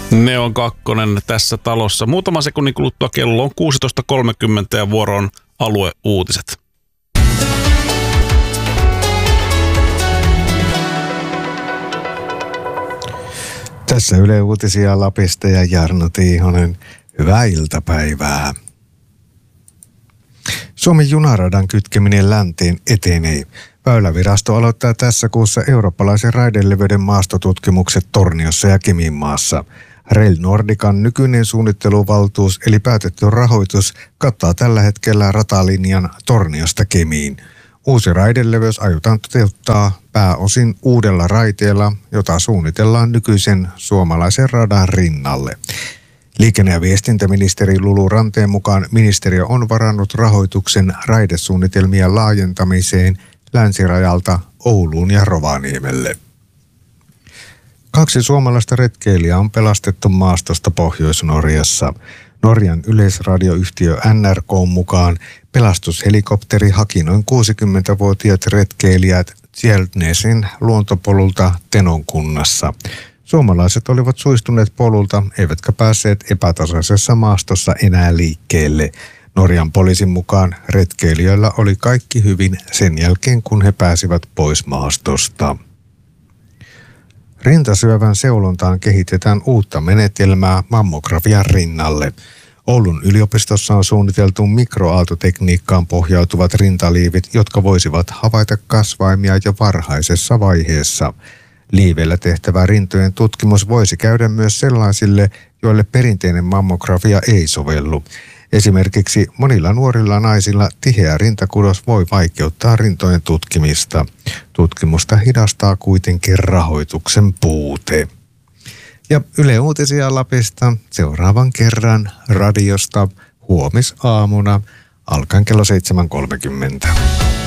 Neon Kakkonen tässä talossa. Muutama sekunnin kuluttua kello on 16.30 ja vuoroon alueuutiset. Tässä Yle Uutisia Lapista ja Jarno Tiihonen. Hyvää iltapäivää. Suomen junaradan kytkeminen länteen etenee. Väylävirasto aloittaa tässä kuussa eurooppalaisen raideleveyden maastotutkimukset Torniossa ja Keminmaassa. Rail Nordican nykyinen suunnitteluvaltuus eli päätetty rahoitus kattaa tällä hetkellä ratalinjan Torniosta Kemiin. Uusi raideleveys aiotaan toteuttaa pääosin uudella raiteella, jota suunnitellaan nykyisen suomalaisen radan rinnalle. Liikenne- ja viestintäministeri Lulu Ranteen mukaan ministeriö on varannut rahoituksen raidesuunnitelmien laajentamiseen länsirajalta Ouluun ja Rovaniemelle. 2 suomalaista retkeilijää on pelastettu maastosta Pohjois-Norjassa. Norjan yleisradioyhtiö NRK mukaan pelastushelikopteri haki noin 60-vuotiaat retkeilijät Tjeldnesin luontopolulta Tenon kunnassa. Suomalaiset olivat suistuneet polulta, eivätkä päässeet epätasaisessa maastossa enää liikkeelle. Norjan poliisin mukaan retkeilijöillä oli kaikki hyvin sen jälkeen, kun he pääsivät pois maastosta. Rintasyövän seulontaan kehitetään uutta menetelmää mammografian rinnalle. Oulun yliopistossa on suunniteltu mikroaaltotekniikkaan pohjautuvat rintaliivit, jotka voisivat havaita kasvaimia jo varhaisessa vaiheessa. Liiveillä tehtävä rintojen tutkimus voisi käydä myös sellaisille, joille perinteinen mammografia ei sovellu. Esimerkiksi monilla nuorilla naisilla tiheä rintakudos voi vaikeuttaa rintojen tutkimista. Tutkimusta hidastaa kuitenkin rahoituksen puute. Ja Yle Uutisia Lapista seuraavan kerran radiosta huomisaamuna alkaen kello 7.30.